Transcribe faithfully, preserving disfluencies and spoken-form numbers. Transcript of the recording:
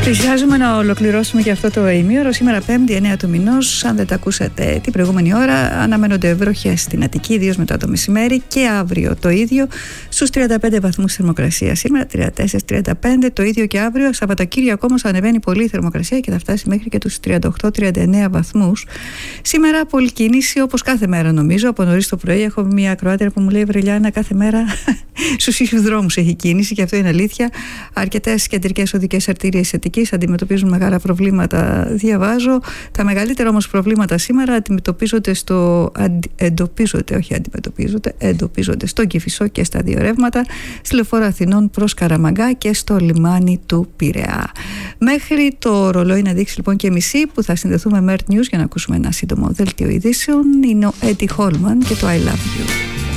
Πλησιάζουμε να ολοκληρώσουμε και αυτό το ημίωρο. Σήμερα Πέμπτη, εννέα του μηνός. Αν δεν τα ακούσατε την προηγούμενη ώρα, αναμένονται βροχές στην Αττική, ιδίως μετά το μεσημέρι, και αύριο το ίδιο στους τριάντα πέντε βαθμούς θερμοκρασία. Σήμερα τριάντα τέσσερα τριάντα πέντε, το ίδιο και αύριο. Σαββατοκύριακο όμως ανεβαίνει πολύ η θερμοκρασία και θα φτάσει μέχρι και τους τριάντα οκτώ τριάντα εννέα βαθμούς. Σήμερα πολλή κίνηση, όπως κάθε μέρα νομίζω. Από νωρίς το πρωί έχω μια ακροάτρια που μου λέει: Βρελιάνα, κάθε μέρα στους ίδιους δρόμους έχει κίνηση, και αυτό είναι αλήθεια. Αρκετές κεντρικές οδικές αρτηρίες Αττικής αντιμετωπίζουν μεγάλα προβλήματα, διαβάζω. Τα μεγαλύτερα όμως προβλήματα σήμερα αντιμετωπίζονται στο. Αντι, εντοπίζονται, όχι αντιμετωπίζονται, εντοπίζονται στο Κηφισό και στα δύο ρεύματα, στη λεωφόρο Αθηνών προς Καραμαγκά και στο λιμάνι του Πειραιά. Μέχρι το ρολόι να δείξει λοιπόν και μισή, που θα συνδεθούμε με Mert News για να ακούσουμε ένα σύντομο δελτίο ειδήσεων, είναι ο Eddie Holman και το I Love You.